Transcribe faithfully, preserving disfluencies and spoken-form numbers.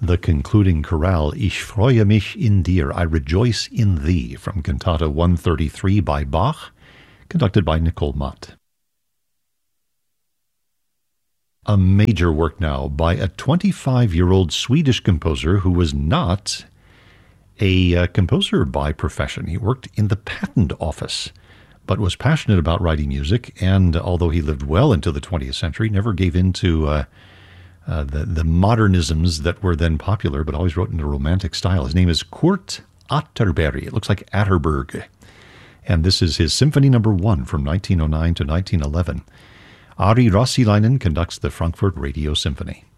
the concluding chorale, Ich freue mich in dir, I rejoice in thee, from Cantata one thirty-three by Bach, conducted by Nicole Mott. A major work now by a twenty-five-year-old Swedish composer who was not a uh, composer by profession. He worked in the patent office, but was passionate about writing music, and although he lived well into the twentieth century, never gave in to uh, uh, the, the modernisms that were then popular, but always wrote in a romantic style. His name is Kurt Atterberg. It looks like Atterberg. And this is his Symphony Number One from nineteen oh nine to nineteen eleven. Ari Rossilainen conducts the Frankfurt Radio Symphony.